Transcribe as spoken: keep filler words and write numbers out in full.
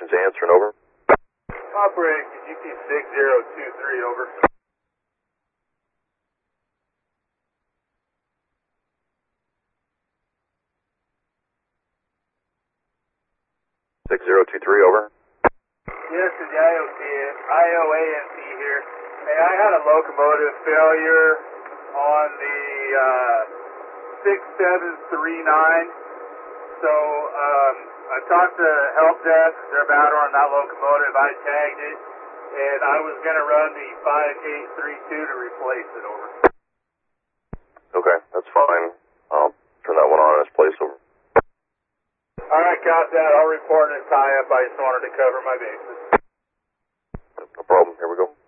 Operations answering, over. Operating G P six zero two three, over. six zero two three, over. Yes, it's the I O T, I O A N T here. Hey, I had a locomotive failure on the uh, six seven three nine, so um, I talked to help desk, they're about on that locomotive, I tagged it, and I was going to run the five eight three two to replace it, over. Okay, that's fine. I'll turn that one on in its place, over. Alright, got that. I'll report a tie-up. I just wanted to cover my bases. No problem. Here we go.